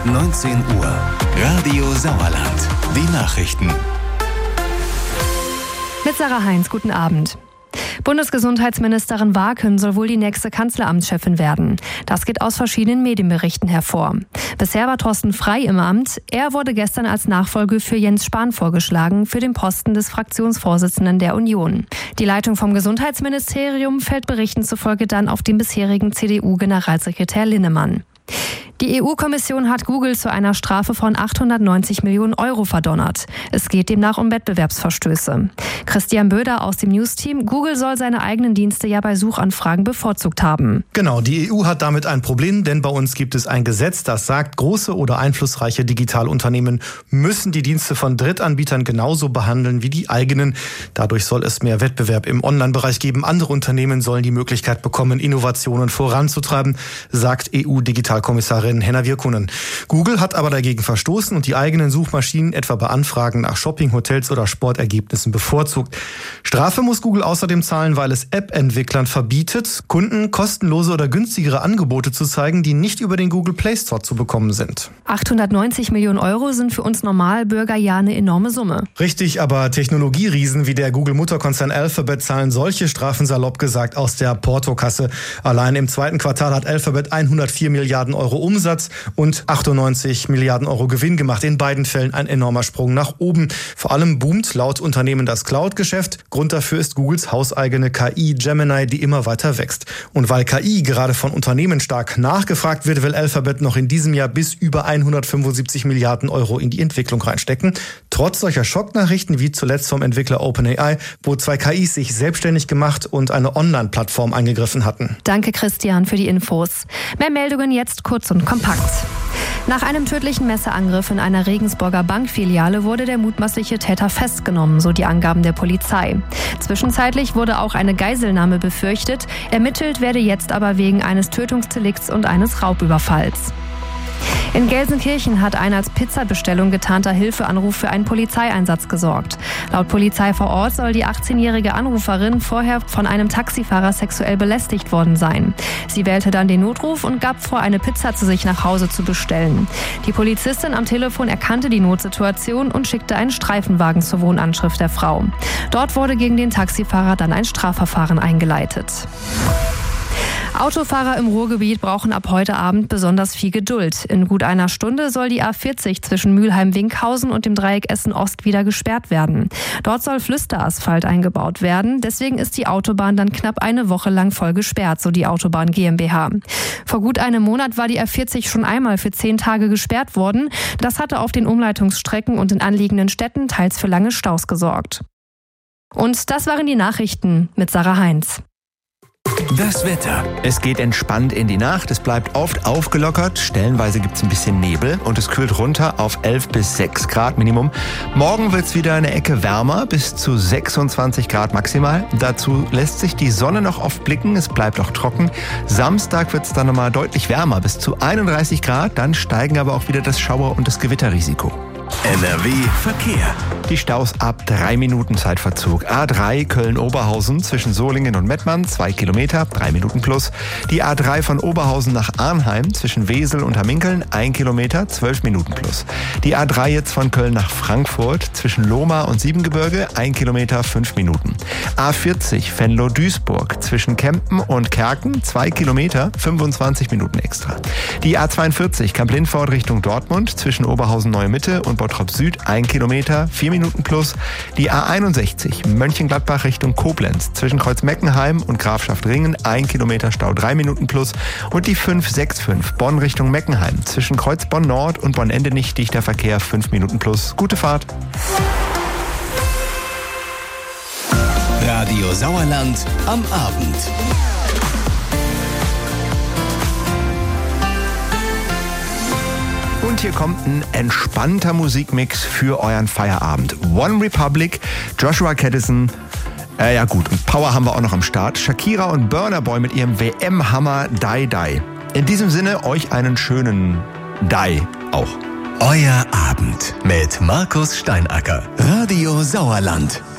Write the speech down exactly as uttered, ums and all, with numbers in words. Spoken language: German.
neunzehn Uhr. Radio Sauerland. Die Nachrichten. Mit Sarah Heinz, guten Abend. Bundesgesundheitsministerin Waaken soll wohl die nächste Kanzleramtschefin werden. Das geht aus verschiedenen Medienberichten hervor. Bisher war Thorsten Frey im Amt. Er wurde gestern als Nachfolger für Jens Spahn vorgeschlagen, für den Posten des Fraktionsvorsitzenden der Union. Die Leitung vom Gesundheitsministerium fällt Berichten zufolge dann auf den bisherigen C D U-Generalsekretär Linnemann. Die E U-Kommission hat Google zu einer Strafe von achthundertneunzig Millionen Euro verdonnert. Es geht demnach um Wettbewerbsverstöße. Christian Böder aus dem News-Team: Google soll seine eigenen Dienste ja bei Suchanfragen bevorzugt haben. Genau, die E U hat damit ein Problem, denn bei uns gibt es ein Gesetz, das sagt, große oder einflussreiche Digitalunternehmen müssen die Dienste von Drittanbietern genauso behandeln wie die eigenen. Dadurch soll es mehr Wettbewerb im Online-Bereich geben. Andere Unternehmen sollen die Möglichkeit bekommen, Innovationen voranzutreiben, sagt E U-Digitalkommissarin Henna Virkkunen. Google hat aber dagegen verstoßen und die eigenen Suchmaschinen etwa bei Anfragen nach Shopping, Hotels oder Sportergebnissen bevorzugt. Strafe muss Google außerdem zahlen, weil es App-Entwicklern verbietet, Kunden kostenlose oder günstigere Angebote zu zeigen, die nicht über den Google Play Store zu bekommen sind. achthundertneunzig Millionen Euro sind für uns Normalbürger ja eine enorme Summe. Richtig, aber Technologieriesen wie der Google-Mutterkonzern Alphabet zahlen solche Strafen salopp gesagt aus der Portokasse. Allein im zweiten Quartal hat Alphabet hundertvier Milliarden Euro Umsatz und achtundneunzig Milliarden Euro Gewinn gemacht. In beiden Fällen ein enormer Sprung nach oben. Vor allem boomt laut Unternehmen das Cloud-Geschäft. Grund dafür ist Googles hauseigene K I Gemini, die immer weiter wächst. Und weil K I gerade von Unternehmen stark nachgefragt wird, will Alphabet noch in diesem Jahr bis über hundertfünfundsiebzig Milliarden Euro in die Entwicklung reinstecken. Trotz solcher Schocknachrichten wie zuletzt vom Entwickler OpenAI, wo zwei K Is sich selbstständig gemacht und eine Online-Plattform eingegriffen hatten. Danke Christian für die Infos. Mehr Meldungen jetzt kurz und kompakt. Nach einem tödlichen Messerangriff in einer Regensburger Bankfiliale wurde der mutmaßliche Täter festgenommen, so die Angaben der Polizei. Zwischenzeitlich wurde auch eine Geiselnahme befürchtet. Ermittelt werde jetzt aber wegen eines Tötungsdelikts und eines Raubüberfalls. In Gelsenkirchen hat ein als Pizzabestellung getarnter Hilfeanruf für einen Polizeieinsatz gesorgt. Laut Polizei vor Ort soll die achtzehnjährige Anruferin vorher von einem Taxifahrer sexuell belästigt worden sein. Sie wählte dann den Notruf und gab vor, eine Pizza zu sich nach Hause zu bestellen. Die Polizistin am Telefon erkannte die Notsituation und schickte einen Streifenwagen zur Wohnanschrift der Frau. Dort wurde gegen den Taxifahrer dann ein Strafverfahren eingeleitet. Autofahrer im Ruhrgebiet brauchen ab heute Abend besonders viel Geduld. In gut einer Stunde soll die A vierzig zwischen Mülheim-Winkhausen und dem Dreieck Essen-Ost wieder gesperrt werden. Dort soll Flüsterasphalt eingebaut werden. Deswegen ist die Autobahn dann knapp eine Woche lang voll gesperrt, so die Autobahn GmbH. Vor gut einem Monat war die A vierzig schon einmal für zehn Tage gesperrt worden. Das hatte auf den Umleitungsstrecken und in anliegenden Städten teils für lange Staus gesorgt. Und das waren die Nachrichten mit Sarah Heinz. Das Wetter. Es geht entspannt in die Nacht, es bleibt oft aufgelockert, stellenweise gibt es ein bisschen Nebel und es kühlt runter auf elf bis sechs Grad Minimum. Morgen wird es wieder eine Ecke wärmer, bis zu sechsundzwanzig Grad maximal. Dazu lässt sich die Sonne noch oft blicken, es bleibt auch trocken. Samstag wird es dann nochmal deutlich wärmer, bis zu einunddreißig Grad, dann steigen aber auch wieder das Schauer- und das Gewitterrisiko. N R W Verkehr. Die Staus ab drei Minuten Zeitverzug. A drei Köln-Oberhausen zwischen Solingen und Mettmann, zwei Kilometer, drei Minuten plus. Die A drei von Oberhausen nach Arnheim zwischen Wesel und Hamminkeln, ein Kilometer, zwölf Minuten plus. Die A drei jetzt von Köln nach Frankfurt zwischen Lohmar und Siebengebirge, ein Kilometer, fünf Minuten. A vierzig Venlo-Duisburg zwischen Kempen und Kerken, zwei Kilometer, fünfundzwanzig Minuten extra. Die A zweiundvierzig Kamp-Lindfort Richtung Dortmund zwischen Oberhausen-Neue-Mitte und Bottrop Süd, ein Kilometer, vier Minuten plus. Die A einundsechzig Mönchengladbach Richtung Koblenz zwischen Kreuzmeckenheim und Grafschaft Ringen, ein Kilometer Stau, drei Minuten plus. Und die fünf sechs fünf Bonn Richtung Meckenheim zwischen Kreuzbonn Nord und Bonn-Endenich dichter Verkehr, fünf Minuten plus. Gute Fahrt. Radio Sauerland am Abend. Und hier kommt ein entspannter Musikmix für euren Feierabend. One Republic, Joshua Caddison, äh, ja gut, und Power haben wir auch noch am Start. Shakira und Burna Boy mit ihrem W M-Hammer Die Die. In diesem Sinne, euch einen schönen Die auch. Euer Abend mit Markus Steinacker. Radio Sauerland.